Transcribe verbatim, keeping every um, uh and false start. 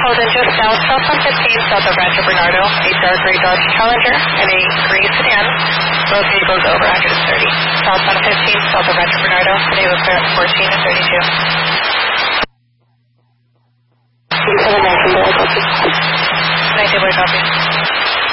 hold in just south, south one fifteen, south of Rancho Bernardo, a dark gray Dodge Challenger and a gray sedan. Both vehicles over one hundred thirty. South one fifteen, south of Rancho Bernardo, today was clear at fourteen and thirty-two. You have a nineteen boy copy. nineteen boy copy.